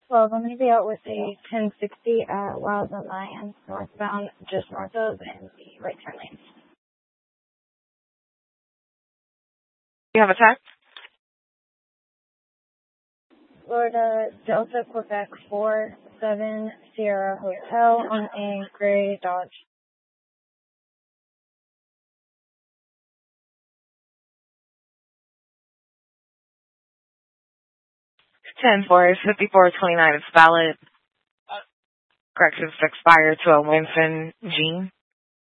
Well, I'm going to be out with a 1060 at Wild and Lion, northbound, just north of, in the right turn lane. You have a text? Florida Delta Quebec 47 Sierra Hotel on a gray Dodge. Ten four 5429. It's valid. Corrections to expire to a Winston Jean.